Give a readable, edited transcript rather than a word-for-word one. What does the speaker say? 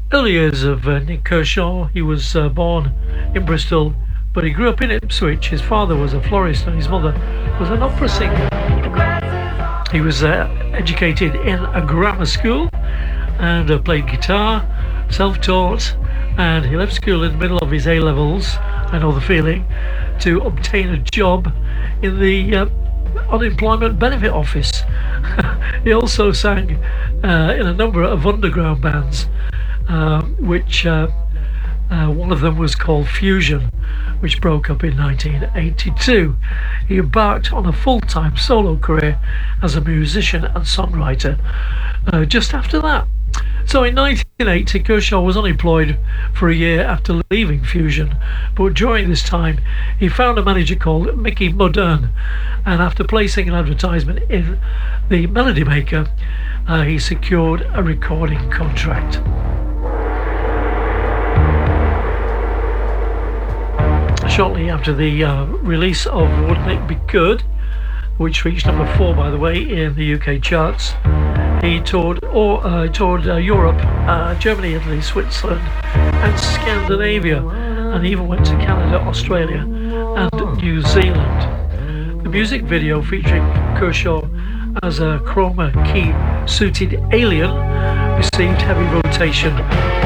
Early years of Nick Kershaw. He was born in Bristol, but he grew up in Ipswich. His father was a florist and his mother was an opera singer. He was educated in a grammar school and played guitar, self-taught, and he left school in the middle of his A-levels, I know the feeling, to obtain a job in the unemployment benefit office. He also sang in a number of underground bands, which one of them was called Fusion, which broke up in 1982. He embarked on a full-time solo career as a musician and songwriter just after that. So in 1980, Kershaw was unemployed for a year after leaving Fusion, but during this time he found a manager called Mickey Modern, and after placing an advertisement in the Melody Maker, he secured a recording contract. Shortly after the release of Wouldn't It Be Good, which reached number 4 by the way in the UK charts, he toured Europe, Germany, Italy, Switzerland and Scandinavia, and he even went to Canada, Australia and New Zealand. The music video featuring Kershaw as a chroma key suited alien received heavy rotation